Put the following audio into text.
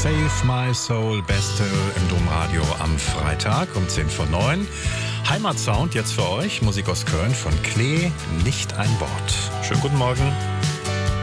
Save My Soul, Beste im Domradio am Freitag um 10 vor 9. Heimatsound jetzt für euch, Musik aus Köln von Klee, nicht ein Wort. Schönen guten Morgen.